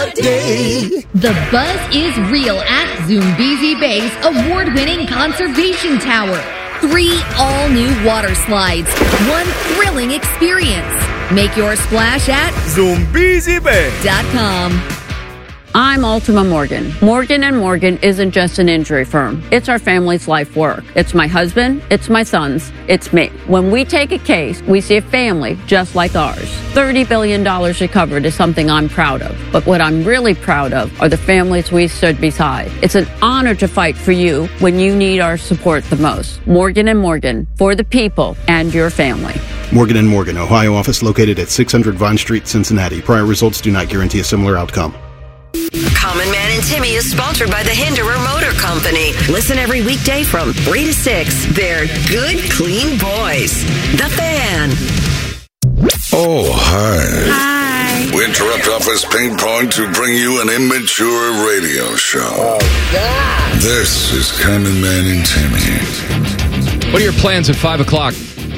day. The buzz is real at Zoombezi Bay's award-winning conservation tower. 3 all-new water slides, 1 thrilling experience. Make your splash at ZoombeziBay.com. I'm Ultima Morgan. Morgan & Morgan isn't just an injury firm. It's our family's life work. It's my husband, it's my sons, it's me. When we take a case, we see a family just like ours. $30 billion recovered is something I'm proud of. But what I'm really proud of are the families we stood beside. It's an honor to fight for you when you need our support the most. Morgan & Morgan, for the people and your family. Morgan & Morgan, Ohio office located at 600 Vine Street, Cincinnati. Prior results do not guarantee a similar outcome. Common Man and Timmy is sponsored by the Hinderer Motor Company. Listen every weekday from 3 to 6. They're good, clean boys. The Fan. Oh, hi. Hi. We interrupt office ping pong to bring you an immature radio show. Oh, God. This is Common Man and Timmy. What are your plans at 5 o'clock?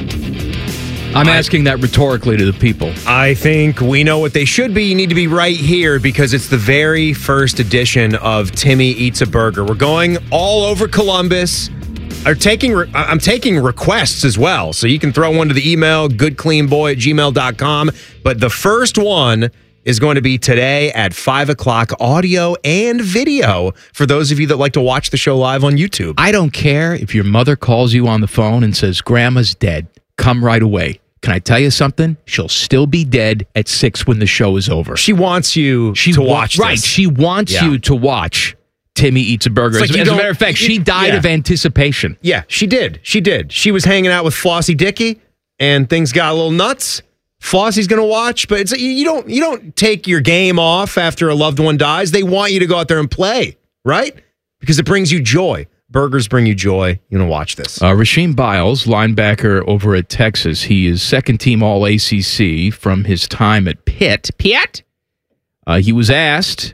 I'm asking that rhetorically to the people. I think we know what they should be. You need to be right here because it's the very first edition of Timmy Eats a Burger. We're going all over Columbus. I'm taking requests as well. So you can throw one to the email, goodcleanboy@gmail.com. But the first one is going to be today at 5 o'clock, audio and video, for those of you that like to watch the show live on YouTube. I don't care if your mother calls you on the phone and says, Grandma's dead. Come right away. Can I tell you something? She'll still be dead at 6 when the show is over. She wants you to watch this. Right. She wants you to watch Timmy Eats a Burger. Like as a matter of fact, she died of anticipation. Yeah, she did. She was hanging out with Flossie Dicky, and things got a little nuts. Flossie's going to watch, but it's you don't take your game off after a loved one dies. They want you to go out there and play, right? Because it brings you joy. Burgers bring you joy. You want to watch this. Rasheem Biles, linebacker over at Texas. He is second-team All-ACC from his time at Pitt. He was asked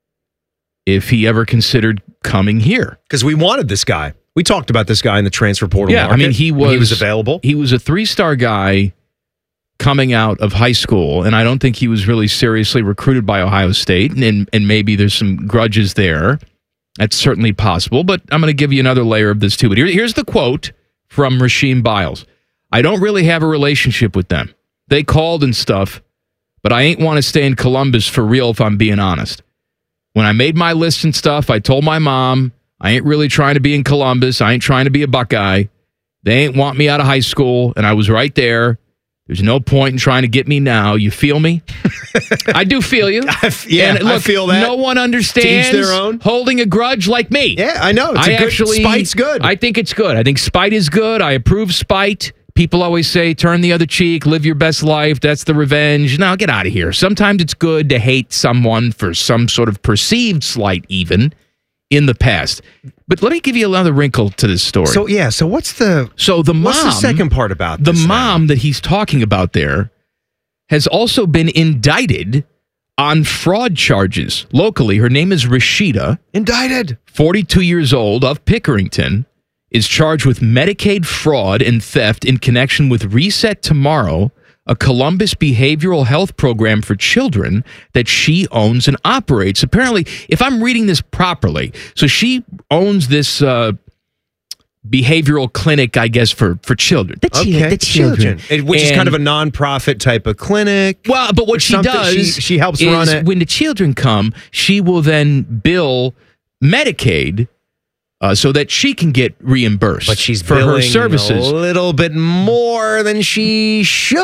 if he ever considered coming here. Because we wanted this guy. We talked about this guy in the transfer portal market. I mean, he was available. He was a 3-star guy coming out of high school, and I don't think he was really seriously recruited by Ohio State, and maybe there's some grudges there. That's certainly possible, but I'm going to give you another layer of this too. But here's the quote from Rasheem Biles. I don't really have a relationship with them. They called and stuff, but I ain't want to stay in Columbus for real if I'm being honest. When I made my list and stuff, I told my mom, I ain't really trying to be in Columbus. I ain't trying to be a Buckeye. They ain't want me out of high school, and I was right there. There's no point in trying to get me now. You feel me? I do feel you. Look, I feel that. No one understands their own. Holding a grudge like me. Yeah, I know. Spite's good. I think it's good. I think spite is good. I approve spite. People always say, turn the other cheek, live your best life. That's the revenge. Now, get out of here. Sometimes it's good to hate someone for some sort of perceived slight even in the past. But let me give you another wrinkle to this story. So what's the second part about this? The mom that he's talking about there has also been indicted on fraud charges locally. Her name is Rashida. Indicted. 42 years old, of Pickerington, is charged with Medicaid fraud and theft in connection with Reset Tomorrow, a Columbus behavioral health program for children that she owns and operates. Apparently, if I'm reading this properly, so she owns this behavioral clinic, I guess, for children. The children. Which is kind of a nonprofit type of clinic. Well, but what she does, she helps run it. When the children come, she will then bill Medicaid so that she can get reimbursed but she's for her services. A little bit more than she should.